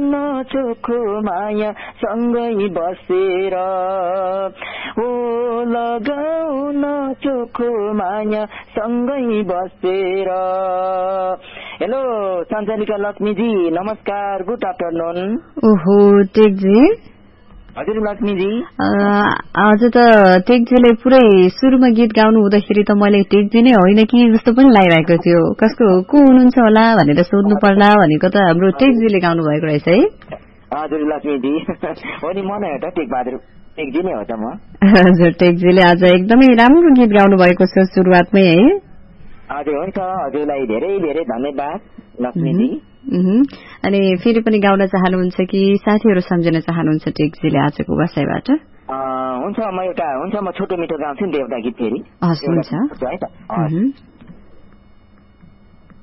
चोखो माया सँगै बसेर ओ लगाउन चोखो माया सँगै बसेर। हेलो सञ्चालिका लक्ष्मीजी, नमस्कार, गुड आफ्टरनुन। ओहो टेकजी। हजुर लक्ष्मीजी। आज त टेकजीले पुरै सुरुमा गीत गाउनु हुँदाखेरि त मैले टेकजी नै होइन कि जस्तो पनि लागिरहेको थियो। कसको को हुनुहुन्छ होला भनेर सोध्नु पर्ला भनेको त हाम्रो टेकजीले गाउनु भएको रहेछ है। हजुर लक्ष्मीजी, हो नि, म नै हो त, टेकबहादुर टेकजी नै हो त म। हजुर टेकजीले आज एकदमै राम्रो गीत गाउनु भएको छ सुरुवातमै है। हजुर हुन्छ, हजुरलाई धेरै धेरै धन्यवाद लक्ष्मीजी। अनि फेरि पनि गाउन चाहनुहुन्छ कि साथीहरू सम्झिन चाहनुहुन्छ टेकजीले आजको बसाइबाट? हुन्छ, म छोटो मिठो गाउँछु नि त एउटा गीत फेरि। हस् हुन्छ।